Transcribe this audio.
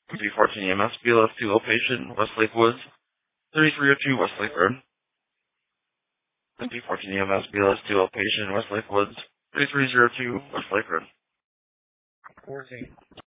MP14 EMS, BLS 2 location, Westlake Woods, 3302 Westlake Road. MP14 EMS, BLS 2 location, Westlake Woods, 3302 Westlake Road. 14.